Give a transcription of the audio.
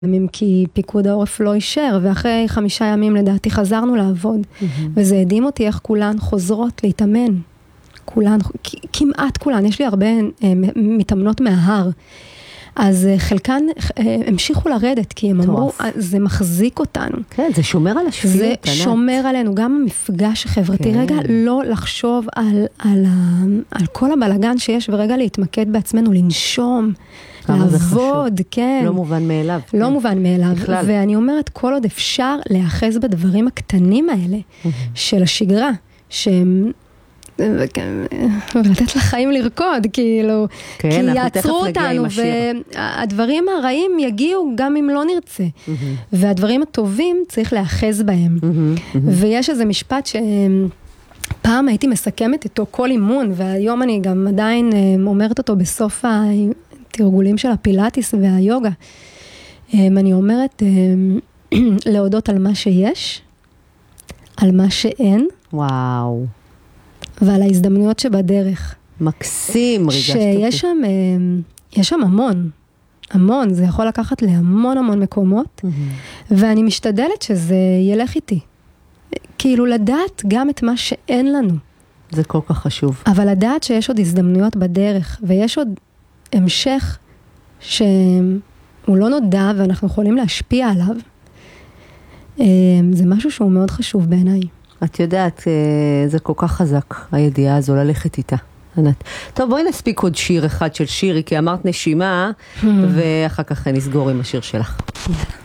כי פיקוד העורף לא אישר, ואחרי 5 ימים לדעתי חזרנו לעבוד, וזה הדהים אותי איך כולן חוזרות להתאמן. כולן, כמעט כולן, יש לי הרבה מתאמנות מההר, אז חלקן המשיכו לרדת, כי הם אמרו, זה מחזיק אותנו. כן, זה שומר על השפיות. זה שומר עלינו, גם המפגש החברתי, רגע לא לחשוב על כל הבלגן שיש, ורגע להתמקד בעצמנו, לנשום, לעבוד, כן. לא מובן מאליו. לא מובן מאליו, ואני אומרת, כל עוד אפשר להאחז בדברים הקטנים האלה, של השגרה, שהם ולתת לחיים לרקוד, כאילו, כי יעצרו אותנו, והדברים הרעים יגיעו גם אם לא נרצה, והדברים הטובים צריך להאחז בהם, ויש איזה משפט שפעם הייתי מסכמת איתו כל אימון, והיום אני גם עדיין אומרת אותו בסוף התרגולים של הפילאטיס והיוגה, אני אומרת להודות על מה שיש, על מה שאין, וואו, ועל ההזדמנויות שבדרך. מקסים, ריגשת אותי. שיש שם המון, זה יכול לקחת להמון מקומות, ואני משתדלת שזה ילך איתי. כאילו לדעת גם את מה שאין לנו. זה כל כך חשוב. אבל לדעת שיש עוד הזדמנויות בדרך, ויש עוד המשך שהוא לא נודע, ואנחנו יכולים להשפיע עליו. זה משהו שהוא מאוד חשוב בעיניי. את יודעת, זה כל כך חזק, הידיעה הזו, ללכת איתה. ענת. טוב, בואי נספיק עוד שיר אחד של שירי, כי אמרת נשימה, ואחר כך נסגור עם השיר שלך.